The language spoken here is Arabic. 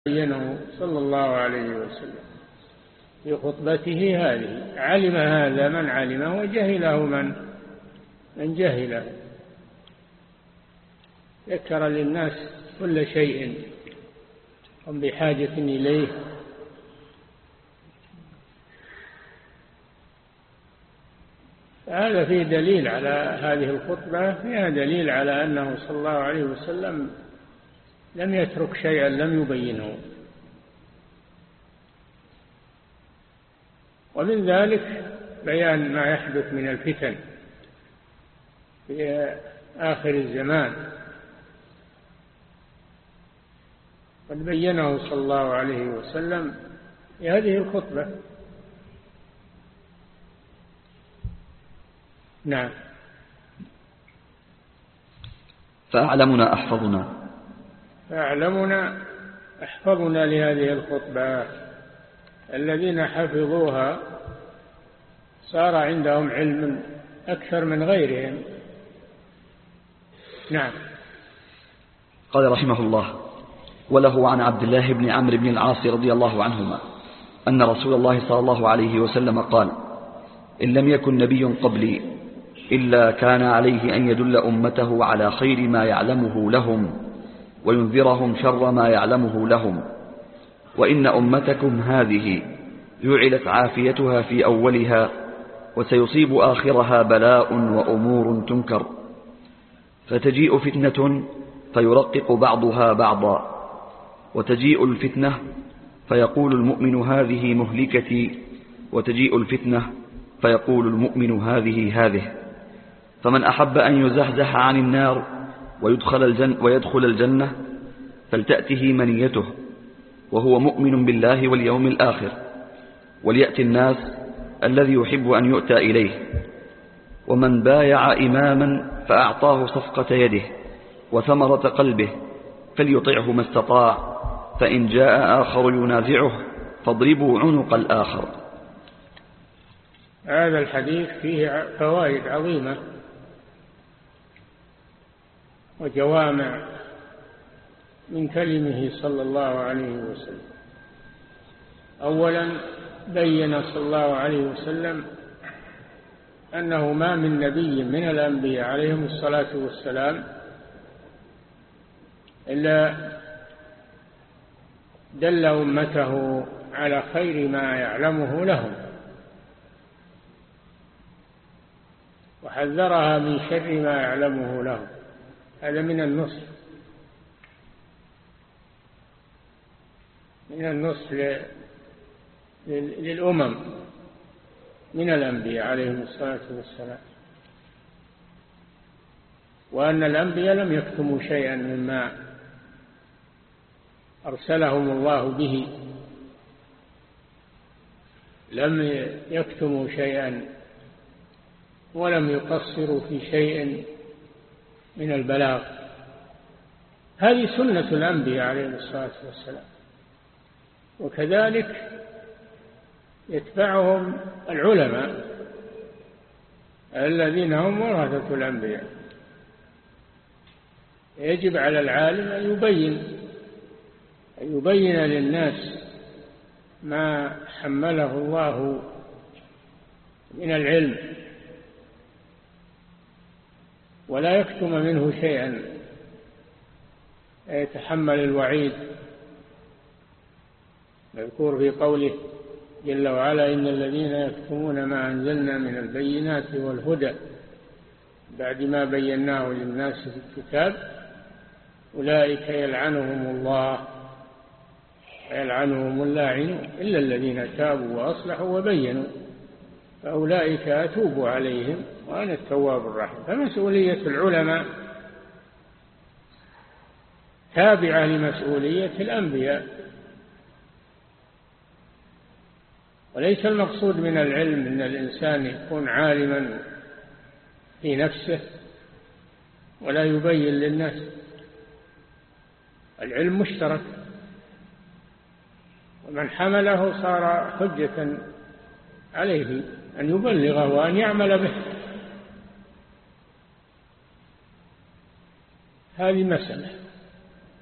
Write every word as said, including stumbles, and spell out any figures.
بينه صلى الله عليه وسلم في خطبته هذه. علم هذا من علمه وجهله من من جهله. ذكر للناس كل شيء هم بحاجة إليه. هذا فيه دليل على هذه الخطبة، فيها دليل على أنه صلى الله عليه وسلم لم يترك شيئا لم يبينه. ومن ذلك بيان ما يحدث من الفتن في آخر الزمان، قد بينه صلى الله عليه وسلم في هذه الخطبة. نعم. فأعلمنا أحفظنا فأعلمنا أحفظنا لهذه الخطبة. الذين حفظوها صار عندهم علم أكثر من غيرهم. نعم. قال رحمه الله: وله عن عبد الله بن عمرو بن العاص رضي الله عنهما أن رسول الله صلى الله عليه وسلم قال: إن لم يكن نبي قبلي إلا كان عليه أن يدل أمته على خير ما يعلمه لهم وينذرهم شر ما يعلمه لهم، وإن أمتكم هذه جعلت عافيتها في أولها وسيصيب آخرها بلاء وأمور تنكر، فتجيء فتنة فيرقق بعضها بعضا، وتجيء الفتنة فيقول المؤمن هذه مهلكتي، وتجيء الفتنة فيقول المؤمن هذه هذه. فمن أحب أن يزحزح عن النار ويدخل الجنة, ويدخل الجنة فلتأته منيته وهو مؤمن بالله واليوم الآخر، وليأتي الناس الذي يحب أن يؤتى إليه. ومن بايع إماما فأعطاه صفقة يده وثمرة قلبه فليطعه ما استطاع، فإن جاء آخر ينازعه فاضربوا عنق الآخر. هذا الحديث فيه فوائد عظيمة وجوامع من كلمه صلى الله عليه وسلم. أولا بين صلى الله عليه وسلم أنه ما من نبي من الأنبياء عليهم الصلاة والسلام إلا دل أمته على خير ما يعلمه لهم وحذرها من شر ما يعلمه لهم. هذا من النصح من النصح للأمم من الأنبياء عليهم الصلاة والسلام، وأن الأنبياء لم يكتموا شيئا مما أرسلهم الله به، لم يكتموا شيئا ولم يقصروا في شيء من البلاغ. هذه سنة الأنبياء عليهم الصلاة والسلام، وكذلك يتبعهم العلماء الذين هم ورثة الأنبياء. يجب على العالم أن يبين أن يبين للناس ما حمله الله من العلم ولا يكتم منه شيئا، يتحمل الوعيد. مذكور في قوله جل وعلا: إن الذين يكتمون ما أنزلنا من البينات والهدى بعد ما بيناه للناس في الكتاب أولئك يلعنهم الله ويلعنهم اللاعنون إلا الذين تابوا وأصلحوا وبينوا فأولئك أتوب عليهم وأنا التواب الرحيم. فمسؤولية العلماء تابعة لمسؤولية الأنبياء، وليس المقصود من العلم أن الإنسان يكون عالما في نفسه ولا يبين للناس. العلم مشترك، ومن حمله صار حجة عليه أن يبلغه وأن يعمل به. هذه مسألة.